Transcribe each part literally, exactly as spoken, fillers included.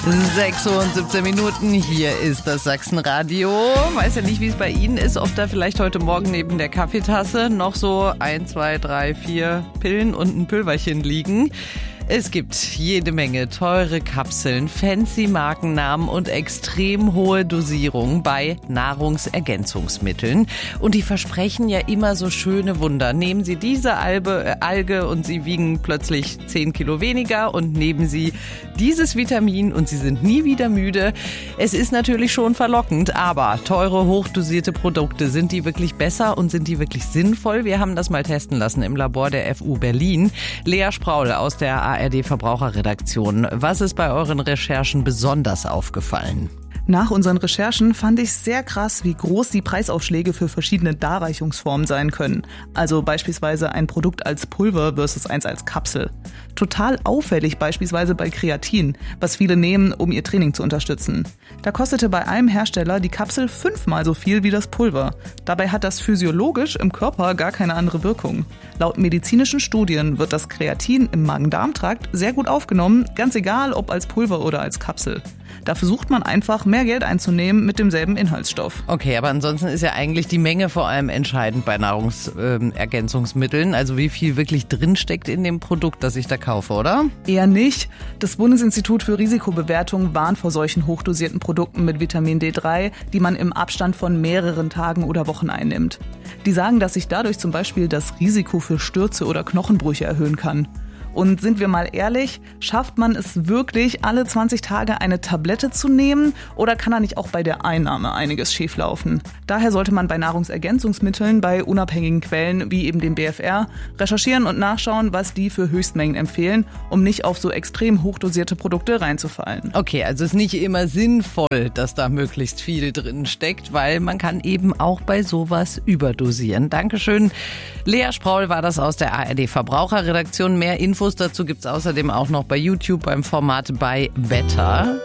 sechs Uhr und siebzehn Minuten, hier ist das Sachsenradio. Weiß ja nicht, wie es bei Ihnen ist, ob da vielleicht heute Morgen neben der Kaffeetasse noch so ein, zwei, drei, vier Pillen und ein Pülverchen liegen. Es gibt jede Menge teure Kapseln, fancy Markennamen und extrem hohe Dosierungen bei Nahrungsergänzungsmitteln. Und die versprechen ja immer so schöne Wunder. Nehmen Sie diese Alge, äh, Alge und Sie wiegen plötzlich zehn Kilo weniger und nehmen Sie dieses Vitamin und Sie sind nie wieder müde. Es ist natürlich schon verlockend, aber teure, hochdosierte Produkte, sind die wirklich besser und sind die wirklich sinnvoll? Wir haben das mal testen lassen im Labor der F U Berlin. Lea Spraul aus der A R D Verbraucherredaktion. Was ist bei euren Recherchen besonders aufgefallen? Nach unseren Recherchen fand ich sehr krass, wie groß die Preisaufschläge für verschiedene Darreichungsformen sein können. Also beispielsweise ein Produkt als Pulver versus eins als Kapsel. Total auffällig beispielsweise bei Kreatin, was viele nehmen, um ihr Training zu unterstützen. Da kostete bei einem Hersteller die Kapsel fünfmal so viel wie das Pulver. Dabei hat das physiologisch im Körper gar keine andere Wirkung. Laut medizinischen Studien wird das Kreatin im Magen-Darm-Trakt sehr gut aufgenommen, ganz egal ob als Pulver oder als Kapsel. Da versucht man einfach, mehr Geld einzunehmen mit demselben Inhaltsstoff. Okay, aber ansonsten ist ja eigentlich die Menge vor allem entscheidend bei Nahrungsergänzungsmitteln. Also wie viel wirklich drinsteckt in dem Produkt, das ich da kaufe, oder? Eher nicht. Das Bundesinstitut für Risikobewertung warnt vor solchen hochdosierten Produkten mit Vitamin D drei, die man im Abstand von mehreren Tagen oder Wochen einnimmt. Die sagen, dass sich dadurch zum Beispiel das Risiko für Stürze oder Knochenbrüche erhöhen kann. Und sind wir mal ehrlich, schafft man es wirklich, alle zwanzig Tage eine Tablette zu nehmen oder kann da nicht auch bei der Einnahme einiges schieflaufen? Daher sollte man bei Nahrungsergänzungsmitteln bei unabhängigen Quellen wie eben dem B F R recherchieren und nachschauen, was die für Höchstmengen empfehlen, um nicht auf so extrem hochdosierte Produkte reinzufallen. Okay, also es ist nicht immer sinnvoll, dass da möglichst viel drin steckt, weil man kann eben auch bei sowas überdosieren. Dankeschön. Lea Spraul war das aus der A R D Verbraucherredaktion. Mehr Infos dazu gibt's außerdem auch noch bei YouTube beim Format bei Wetter.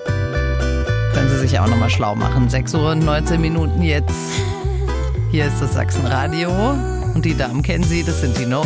Können Sie sich auch nochmal schlau machen. sechs Uhr und neunzehn Minuten jetzt. Hier ist das Sachsenradio. Und die Damen kennen Sie, das sind die No